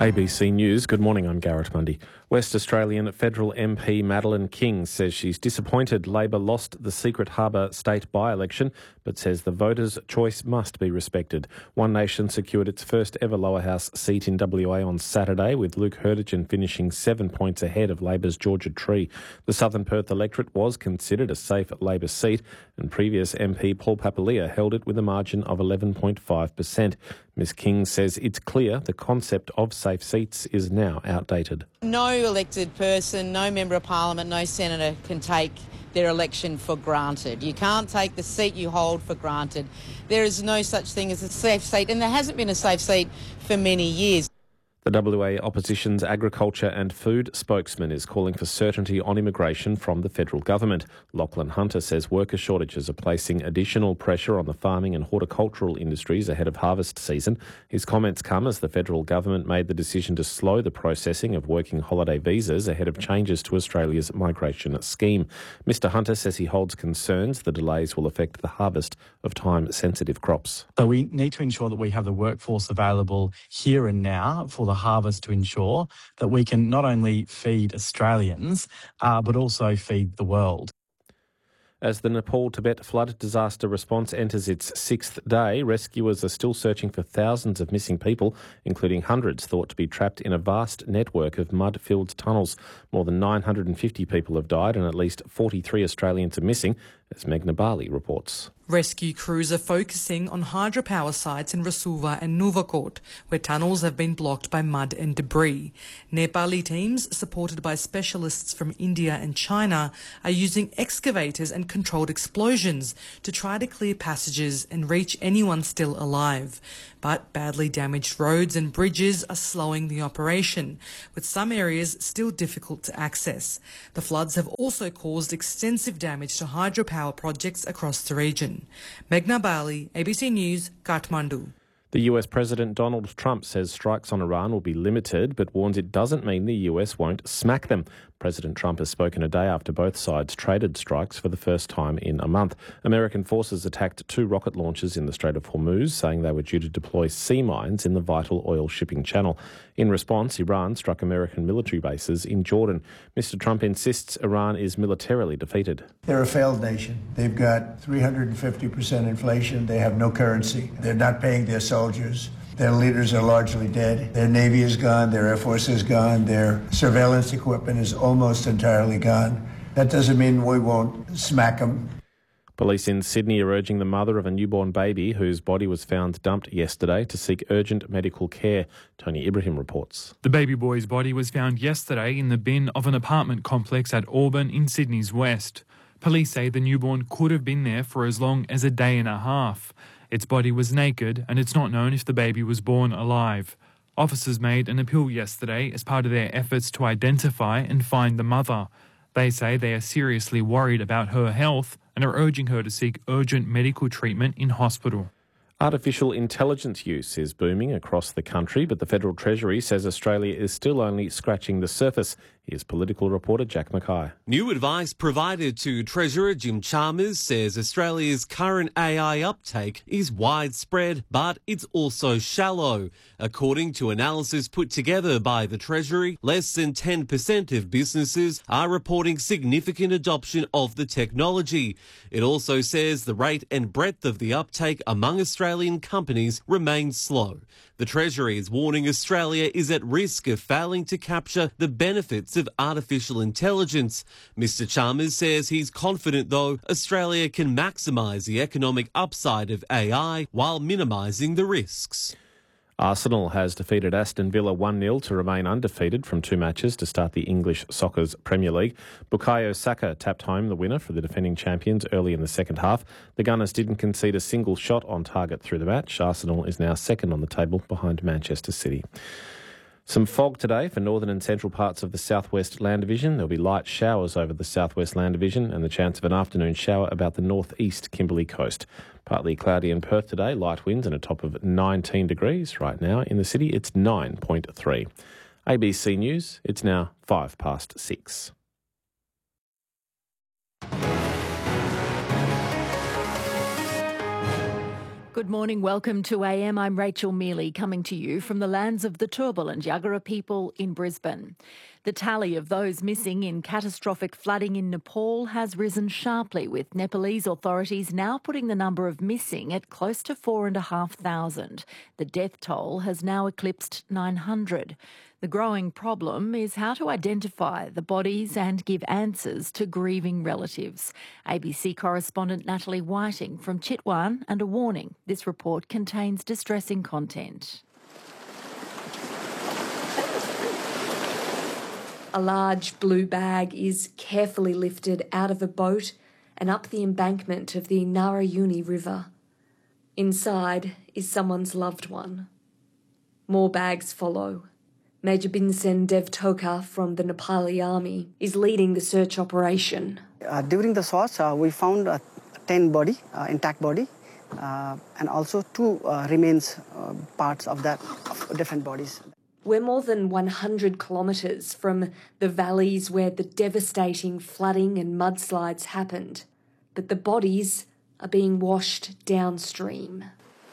ABC News, good morning, I'm Garrett Mundy. West Australian federal MP Madeleine King says she's disappointed Labor lost the Secret Harbour state by-election, but says the voters' choice must be respected. One Nation secured its first ever lower house seat in WA on Saturday, with Luke Hurdigen finishing 7 points ahead of Labor's Georgia Tree. The Southern Perth electorate was considered a safe Labor seat, and previous MP Paul Papalia held it with a margin of 11.5%. Ms King says it's clear the concept of safe seats is now outdated. No elected person, no member of parliament, no senator can take their election for granted. You can't take the seat you hold for granted. There is no such thing as a safe seat, and there hasn't been a safe seat for many years. The WA Opposition's Agriculture and Food spokesman is calling for certainty on immigration from the federal government. Lachlan Hunter says worker shortages are placing additional pressure on the farming and horticultural industries ahead of harvest season. His comments come as the federal government made the decision to slow the processing of working holiday visas ahead of changes to Australia's migration scheme. Mr Hunter says he holds concerns the delays will affect the harvest of time-sensitive crops. So we need to ensure that we have the workforce available here and now for the harvest to ensure that we can not only feed Australians, but also feed the world. As the Nepal-Tibet flood disaster response enters its sixth day, rescuers are still searching for thousands of missing people, including hundreds thought to be trapped in a vast network of mud-filled tunnels. More than 950 people have died and at least 43 Australians are missing, as Meghna Bali reports. Rescue crews are focusing on hydropower sites in Rasulva and Nuvakot, where tunnels have been blocked by mud and debris. Nepali teams, supported by specialists from India and China, are using excavators and controlled explosions to try to clear passages and reach anyone still alive. But badly damaged roads and bridges are slowing the operation, with some areas still difficult to access. The floods have also caused extensive damage to hydropower projects across the region. Meghna Bali, ABC News, Kathmandu. The US President Donald Trump says strikes on Iran will be limited, but warns it doesn't mean the US won't smack them. President Trump has spoken a day after both sides traded strikes for the first time in a month. American forces attacked 2 rocket launches in the Strait of Hormuz, saying they were due to deploy sea mines in the vital oil shipping channel. In response, Iran struck American military bases in Jordan. Mr. Trump insists Iran is militarily defeated. They're a failed nation. They've got 350% inflation. They have no currency. They're not paying their soldiers. Their leaders are largely dead. Their Navy is gone. Their Air Force is gone. Their surveillance equipment is almost entirely gone. That doesn't mean we won't smack them. Police in Sydney are urging the mother of a newborn baby whose body was found dumped yesterday to seek urgent medical care. Tony Ibrahim reports. The baby boy's body was found yesterday in the bin of an apartment complex at Auburn in Sydney's west. Police say the newborn could have been there for as long as a day and a half. Its body was naked and it's not known if the baby was born alive. Officers made an appeal yesterday as part of their efforts to identify and find the mother. They say they are seriously worried about her health and are urging her to seek urgent medical treatment in hospital. Artificial intelligence use is booming across the country, but the Federal Treasury says Australia is still only scratching the surface. Here's political reporter Jack Mackay. New advice provided to Treasurer Jim Chalmers says Australia's current AI uptake is widespread, but it's also shallow. According to analysis put together by the Treasury, less than 10% of businesses are reporting significant adoption of the technology. It also says the rate and breadth of the uptake among Australian companies remains slow. The Treasury is warning Australia is at risk of failing to capture the benefits of artificial intelligence. Mr. Chalmers says he's confident, though, Australia can maximise the economic upside of AI while minimising the risks. Arsenal has defeated Aston Villa 1-0 to remain undefeated from 2 matches to start the English Soccer's Premier League. Bukayo Saka tapped home the winner for the defending champions early in the second half. The Gunners didn't concede a single shot on target through the match. Arsenal is now second on the table behind Manchester City. Some fog today for northern and central parts of the southwest land division. There'll be light showers over the southwest land division and the chance of an afternoon shower about the northeast Kimberley coast. Partly cloudy in Perth today, light winds and a top of 19 degrees. Right now in the city, it's 9.3. ABC News, it's now 6:05. Good Good morning. Welcome to AM. I'm Rachel Mealy, coming to you from the lands of the Turrbal and Yagara people in Brisbane. The tally of those missing in catastrophic flooding in Nepal has risen sharply, with Nepalese authorities now putting the number of missing at close to 4,500. The death toll has now eclipsed 900. The growing problem is how to identify the bodies and give answers to grieving relatives. ABC correspondent Natalie Whiting from Chitwan, and a warning: this report contains distressing content. A large blue bag is carefully lifted out of a boat and up the embankment of the Narayuni River. Inside is someone's loved one. More bags follow. Major Binsen Devtoka from the Nepali Army is leading the search operation. During the search, we found a 10 body, intact body, and also 2 remains parts of different bodies. We're more than 100 kilometres from the valleys where the devastating flooding and mudslides happened, but the bodies are being washed downstream.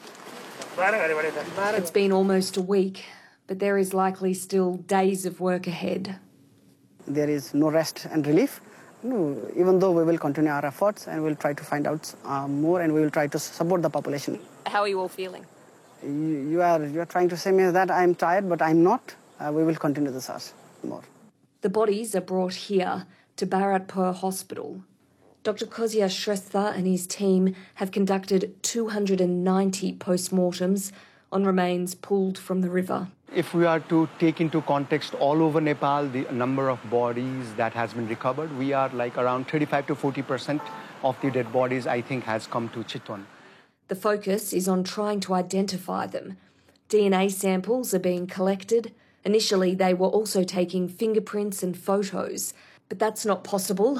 It's been almost a week, but there is likely still days of work ahead. There is no rest and relief, even though we will continue our efforts and we'll try to find out more, and we will try to support the population. How are you all feeling? You are trying to say me that I'm tired, but I'm not. We will continue the search more. The bodies are brought here to Bharatpur Hospital. Dr. Kozia Shrestha and his team have conducted 290 post-mortems on remains pulled from the river. If we are to take into context all over Nepal, the number of bodies that has been recovered, we are like around 35 to 40% of the dead bodies, I think, has come to Chitwan. The focus is on trying to identify them. DNA samples are being collected. Initially, they were also taking fingerprints and photos, but that's not possible